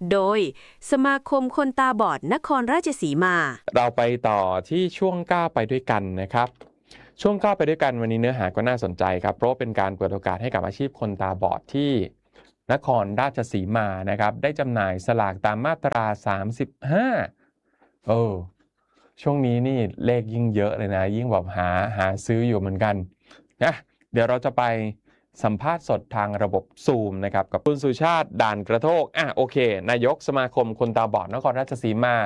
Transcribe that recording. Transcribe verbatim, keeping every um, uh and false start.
โดยสมาคมคนตาบอดนครราชสีมาเราไปต่อที่ช่วงก้าวไปด้วยกันนะครับช่วงก้าวไปด้วยกันวันนี้เนื้อหาก็น่าสนใจครับเพราะเป็นการเปิดโอกาสให้กับอาชีพคนตาบอดที่นครราชสีมานะครับได้จำหน่ายสลากตามมาตราสามสิบห้าเออช่วงนี้นี่เลขยิ่งเยอะเลยนะยิ่งแบบหาหาซื้ออยู่เหมือนกันนะเดี๋ยวเราจะไปสัมภาษณ์สดทางระบบซูมนะครับกับคุณสุชาติด่านกระโทกอ่ะโอเคนายกสมาคมคนตาบอดนครราชสีมา